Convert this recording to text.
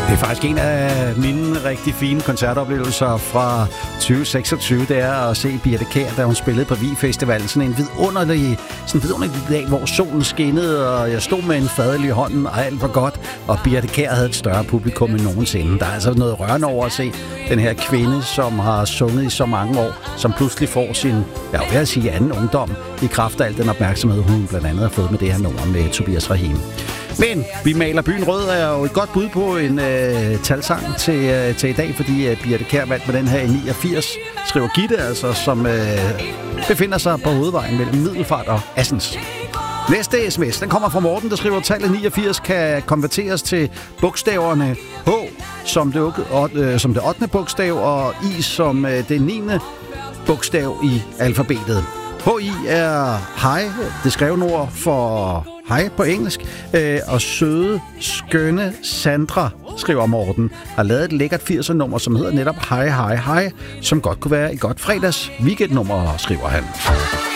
Det er faktisk en af mine rigtig fine koncertoplevelser fra 2026. Det er at se Birthe Kjær, da hun spillede på Vig Festival. Sådan en vidunderlig dag, hvor solen skinnede, og jeg stod med en fadøl i hånden, og alt var godt. Og Birthe Kjær havde et større publikum end nogensinde. Der er altså noget rørende over at se den her kvinde, som har sunget i så mange år, som pludselig får sin, jeg vil sige, anden ungdom i kraft af al den opmærksomhed, hun blandt andet har fået med det her nummer med Tobias Rahim. Men vi maler byen rød er jo et godt bud på en talsang til i dag, fordi Birthe Kjær vandt med den her i 89, skriver Gitte, altså, som befinder sig på hovedvejen mellem Middelfart og Assens. Næste sms, den kommer fra Morten, der skriver, tallet 89 kan konverteres til bogstaverne H som det 8. bogstav, og I som det 9. bogstav i alfabetet. HI er hej, det skrevne ord for hej på engelsk, og søde, skønne Sandra, skriver Morten, har lavet et lækkert 80'er-nummer, som hedder netop Hej, hej, hej, som godt kunne være et godt fredags weekendnummer, skriver han.